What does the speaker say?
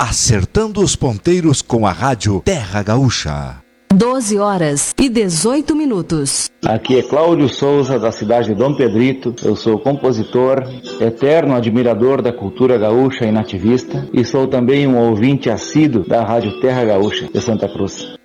acertando os ponteiros com a Rádio Terra Gaúcha. 12h18. Aqui é Cláudio Souza, da cidade de Dom Pedrito. Eu sou compositor, eterno admirador da cultura gaúcha e nativista, e sou também um ouvinte assíduo da Rádio Terra Gaúcha de Santa Cruz.